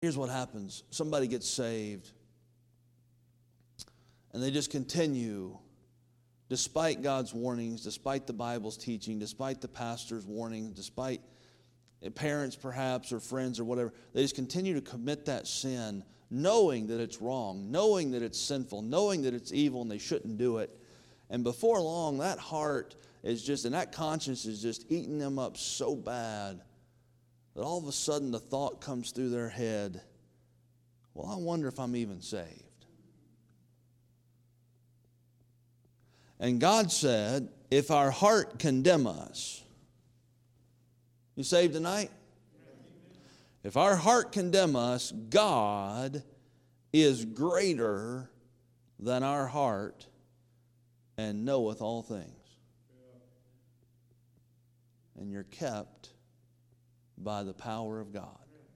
Here's what happens. Somebody gets saved, and they just continue, despite God's warnings, despite the Bible's teaching, despite the pastor's warning, despite parents perhaps or friends or whatever, they just continue to commit that sin, knowing that it's wrong, knowing that it's sinful, knowing that it's evil and they shouldn't do it. And before long, that heart is just, and that conscience is just eating them up so bad that all of a sudden the thought comes through their head, well, I wonder if I'm even saved. And God said, if our heart condemn us, you saved tonight? If our heart condemn us, God is greater than our heart and knoweth all things. And you're kept by the power of God.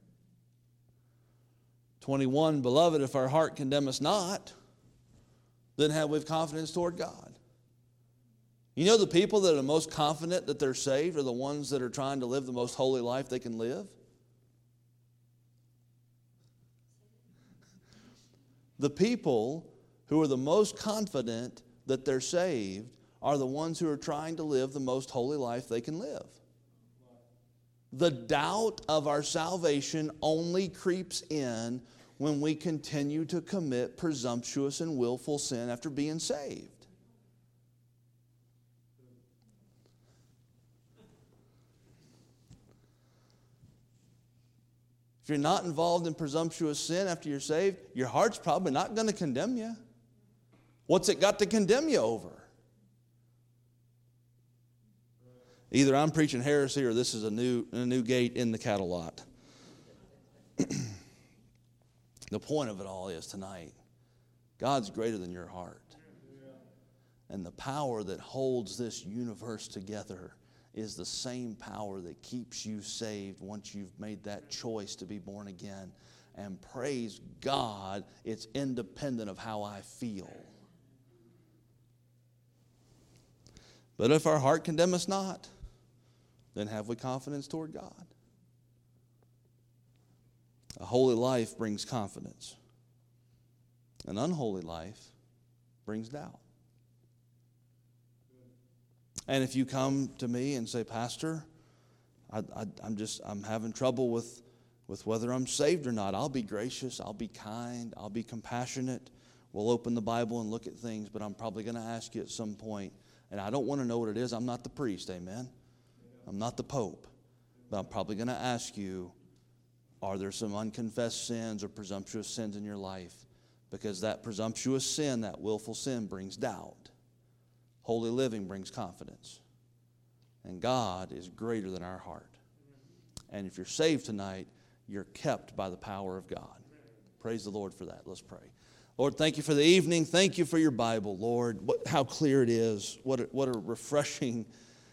21, beloved, if our heart condemn us not, then have we confidence toward God. You know the people that are the most confident that they're saved are the ones that are trying to live the most holy life they can live. The people who are the most confident that they're saved are the ones who are trying to live the most holy life they can live. The doubt of our salvation only creeps in when we continue to commit presumptuous and willful sin after being saved. If you're not involved in presumptuous sin after you're saved, your heart's probably not going to condemn you. What's it got to condemn you over? Either I'm preaching heresy or this is a new gate in the cattle lot. The point of it all is tonight, God's greater than your heart. And the power that holds this universe together is the same power that keeps you saved once you've made that choice to be born again. And praise God, it's independent of how I feel. But if our heart condemn us not, then have we confidence toward God. A holy life brings confidence. An unholy life brings doubt. And if you come to me and say, Pastor, I'm having trouble with whether I'm saved or not, I'll be gracious, I'll be kind, I'll be compassionate. We'll open the Bible and look at things, but I'm probably going to ask you at some point, and I don't want to know what it is. I'm not the priest, amen? I'm not the Pope. But I'm probably going to ask you, are there some unconfessed sins or presumptuous sins in your life? Because that presumptuous sin, that willful sin, brings doubt. Holy living brings confidence. And God is greater than our heart. And if you're saved tonight, you're kept by the power of God. Praise the Lord for that. Let's pray. Lord, thank you for the evening. Thank you for your Bible, Lord. How clear it is. What a refreshing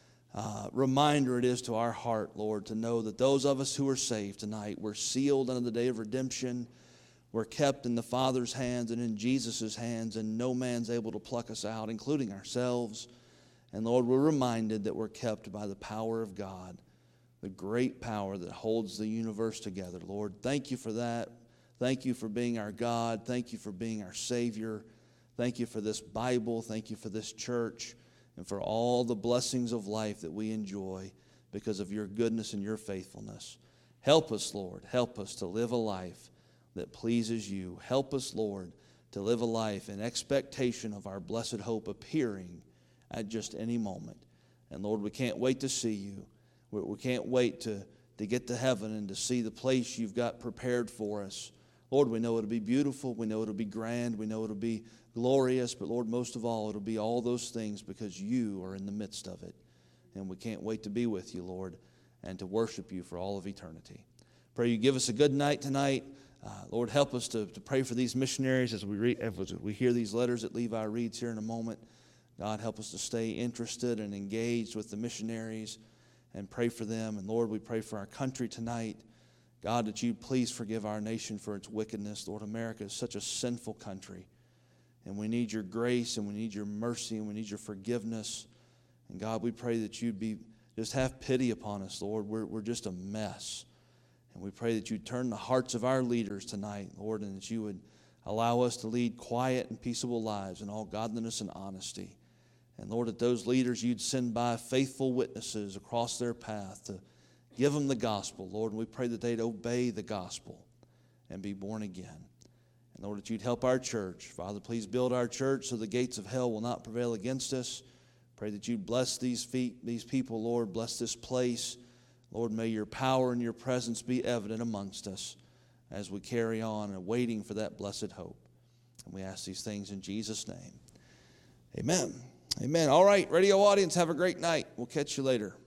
reminder it is to our heart, Lord, to know that those of us who are saved tonight, we're sealed unto the day of redemption. We're kept in the Father's hands and in Jesus' hands, and no man's able to pluck us out, including ourselves. And Lord, we're reminded that we're kept by the power of God, the great power that holds the universe together. Lord, thank you for that. Thank you for being our God. Thank you for being our Savior. Thank you for this Bible. Thank you for this church and for all the blessings of life that we enjoy because of your goodness and your faithfulness. Help us, Lord. Help us to live a life that pleases you. Help us, Lord, to live a life in expectation of our blessed hope appearing at just any moment. And Lord, we can't wait to see you. We can't wait to get to heaven and to see the place you've got prepared for us. Lord, we know it'll be beautiful. We know it'll be grand. We know it'll be glorious. But Lord, most of all, it'll be all those things because you are in the midst of it. And we can't wait to be with you, Lord, and to worship you for all of eternity. Pray you give us a good night tonight. Lord, help us to pray for these missionaries as we hear these letters that Levi reads here in a moment. God, help us to stay interested and engaged with the missionaries and pray for them. And Lord, we pray for our country tonight. God, that you please forgive our nation for its wickedness. Lord, America is such a sinful country. And we need your grace and we need your mercy and we need your forgiveness. And God, we pray that you'd just have pity upon us, Lord. We're just a mess. And we pray that you turn the hearts of our leaders tonight, Lord, and that you would allow us to lead quiet and peaceable lives in all godliness and honesty. And Lord, that those leaders you'd send by faithful witnesses across their path to give them the gospel, Lord. And we pray that they'd obey the gospel and be born again. And Lord, that you'd help our church. Father, please build our church so the gates of hell will not prevail against us. Pray that you'd bless these people, Lord. Bless this place. Lord, may your power and your presence be evident amongst us as we carry on and waiting for that blessed hope. And we ask these things in Jesus' name. Amen. Amen. All right, radio audience, have a great night. We'll catch you later.